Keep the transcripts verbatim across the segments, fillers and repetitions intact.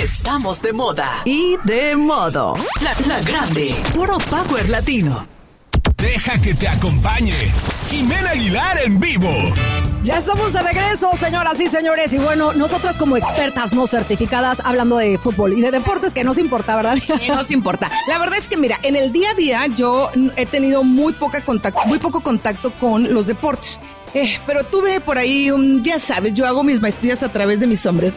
Estamos de moda y de modo. La, la grande. Puro power latino. Deja que te acompañe Jimena Aguilar en vivo. Ya estamos de regreso, señoras y señores. Y bueno, nosotras como expertas no certificadas hablando de fútbol y de deportes que nos importa, ¿verdad? Que nos importa. La verdad es que, mira, en el día a día yo he tenido muy poca contacto, muy poco contacto con los deportes. Eh, pero tuve por ahí, un, ya sabes, yo hago mis maestrías a través de mis hombres.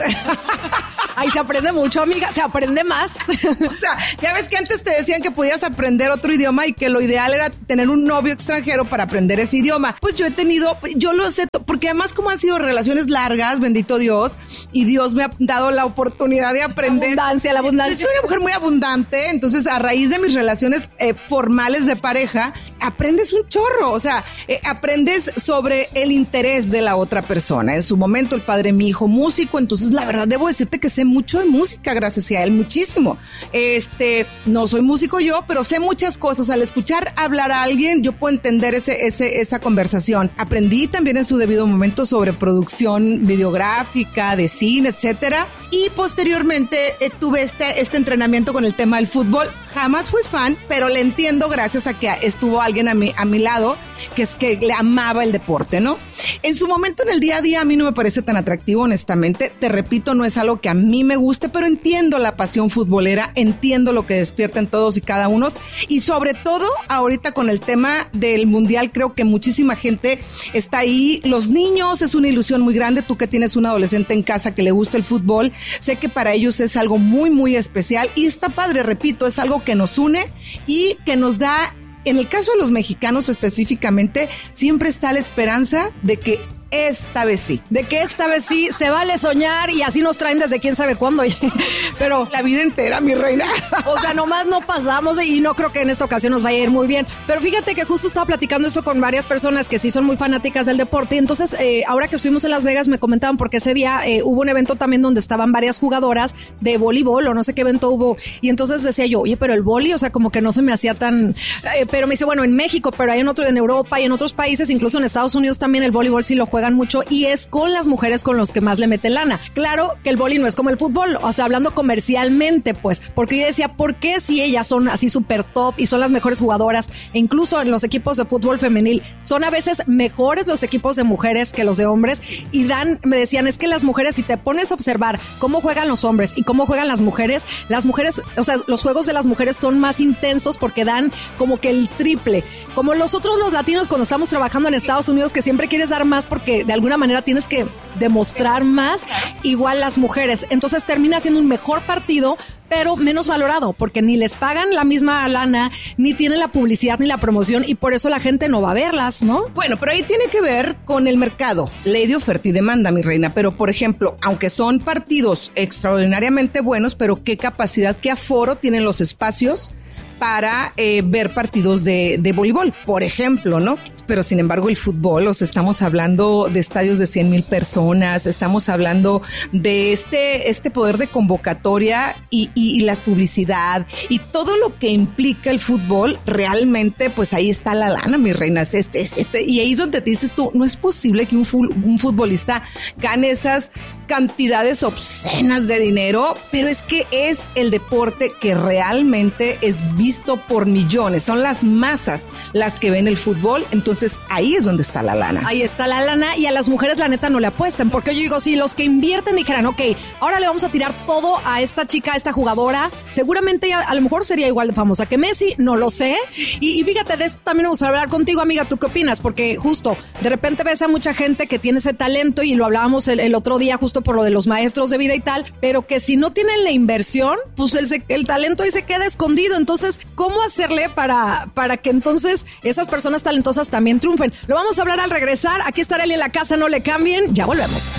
Ahí se aprende mucho, amiga, se aprende más. O sea, ya ves que antes te decían que podías aprender otro idioma y que lo ideal era tener un novio extranjero para aprender ese idioma. Pues yo he tenido, yo lo sé, porque además como han sido relaciones largas, bendito Dios, y Dios me ha dado la oportunidad de aprender. La abundancia, la abundancia. Soy una mujer muy abundante, entonces a raíz de mis relaciones eh, formales de pareja, aprendes un chorro, o sea, eh, aprendes sobre el interés de la otra persona. En su momento el padre de mi hijo músico, entonces la verdad debo decirte que sé mucho de música gracias a él, muchísimo. Este, no soy músico yo, pero sé muchas cosas. Al escuchar hablar a alguien, yo puedo entender ese, ese, esa conversación. Aprendí también en su debido momento sobre producción videográfica, de cine, etcétera. Y posteriormente eh, tuve este, este entrenamiento con el tema del fútbol. Jamás fui fan, pero le entiendo gracias a que estuvo alguien a mi, a mi lado que es que le amaba el deporte, ¿no? En su momento, en el día a día, a mí no me parece tan atractivo, honestamente. Te repito, no es algo que a mí me guste, pero entiendo la pasión futbolera, entiendo lo que despierta en todos y cada uno. Y sobre todo, ahorita con el tema del mundial, creo que muchísima gente está ahí. Los niños, es una ilusión muy grande. Tú que tienes un adolescente en casa que le gusta el fútbol, sé que para ellos es algo muy, muy especial. Y está padre, repito, es algo que nos une y que nos da. En el caso de los mexicanos específicamente, siempre está la esperanza de que esta vez sí. De que esta vez sí, se vale soñar y así nos traen desde quién sabe cuándo. Pero la vida entera, mi reina. O sea, nomás no pasamos y no creo que en esta ocasión nos vaya a ir muy bien. Pero fíjate que justo estaba platicando eso con varias personas que sí son muy fanáticas del deporte. Y entonces, eh, ahora que estuvimos en Las Vegas, me comentaban porque ese día eh, hubo un evento también donde estaban varias jugadoras de voleibol o no sé qué evento hubo. Y entonces decía yo, oye, pero el vóley, o sea, como que no se me hacía tan... Eh, pero me dice, bueno, en México, pero hay en otro, en Europa y en otros países, incluso en Estados Unidos también el voleibol sí lo juega mucho y es con las mujeres con los que más le mete lana. Claro que el vóley no es como el fútbol, o sea, hablando comercialmente, pues, porque yo decía, ¿por qué si ellas son así súper top y son las mejores jugadoras, e incluso en los equipos de fútbol femenil, son a veces mejores los equipos de mujeres que los de hombres? Y dan, me decían, es que las mujeres, si te pones a observar cómo juegan los hombres y cómo juegan las mujeres, las mujeres, o sea, los juegos de las mujeres son más intensos porque dan como que el triple, como nosotros los latinos cuando estamos trabajando en Estados Unidos, que siempre quieres dar más porque de alguna manera tienes que demostrar más, igual las mujeres. Entonces termina siendo un mejor partido, pero menos valorado, porque ni les pagan la misma lana, ni tienen la publicidad ni la promoción, y por eso la gente no va a verlas, ¿no? Bueno, pero ahí tiene que ver con el mercado, ley de oferta y demanda, mi reina. Pero, por ejemplo, aunque son partidos extraordinariamente buenos, pero qué capacidad, qué aforo tienen los espacios para eh, ver partidos de, de voleibol, por ejemplo, ¿no? Pero sin embargo el fútbol, o sea, estamos hablando de estadios de cien mil personas, estamos hablando de este, este poder de convocatoria y, y, y la publicidad y todo lo que implica el fútbol. Realmente, pues ahí está la lana, mi reina. Este, este, y ahí es donde te dices tú, no es posible que un, un futbolista gane esas cantidades obscenas de dinero, pero es que es el deporte que realmente es visto por millones, son las masas las que ven el fútbol, entonces ahí es donde está la lana. Ahí está la lana, y a las mujeres la neta no le apuestan, porque yo digo, si los que invierten dijeran, ok, ahora le vamos a tirar todo a esta chica, a esta jugadora, seguramente ella a lo mejor sería igual de famosa que Messi, no lo sé, y, y fíjate, de esto también me gusta hablar contigo, amiga, ¿tú qué opinas? Porque justo, de repente ves a mucha gente que tiene ese talento, y lo hablábamos el, el otro día justo por lo de los maestros de vida y tal, pero que si no tienen la inversión, pues el, el talento ahí se queda escondido. Entonces, ¿cómo hacerle para, para que entonces esas personas talentosas también triunfen? Lo vamos a hablar al regresar. Aquí estará él en la casa, no le cambien, ya volvemos.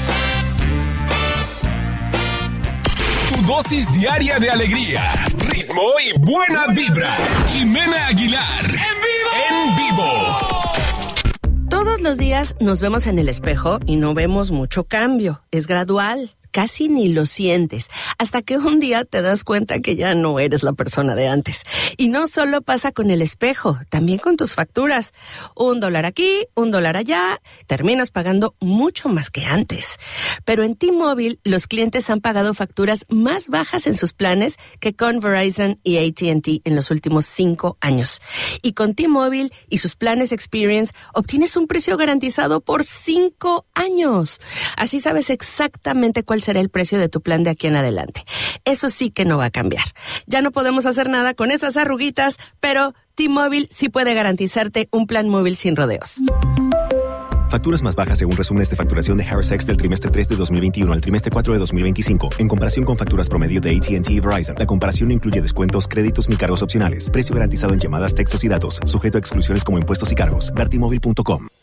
Tu dosis diaria de alegría, ritmo y buena vibra. Jimena Aguilar, en vivo. En vivo. Todos los días nos vemos en el espejo y no vemos mucho cambio. Es gradual. casi ni lo sientes, hasta que un día te das cuenta que ya no eres la persona de antes. Y no solo pasa con el espejo, también con tus facturas. Un dólar aquí, un dólar allá, terminas pagando mucho más que antes. Pero en T-Mobile, los clientes han pagado facturas más bajas en sus planes que con Verizon y A T and T en los últimos cinco años. Y con T-Mobile y sus planes Experience, obtienes un precio garantizado por cinco años. Así sabes exactamente cuál será el precio de tu plan de aquí en adelante. Eso sí que no va a cambiar. Ya no podemos hacer nada con esas arruguitas, pero T-Mobile sí puede garantizarte un plan móvil sin rodeos. Facturas más bajas según resúmenes de facturación de Harris X del trimestre tres de dos mil veintiuno al trimestre cuatro de dos mil veinticinco. En comparación con facturas promedio de A T and T y Verizon, la comparación no incluye descuentos, créditos ni cargos opcionales. Precio garantizado en llamadas, textos y datos. Sujeto a exclusiones como impuestos y cargos. Dar T Mobile punto com.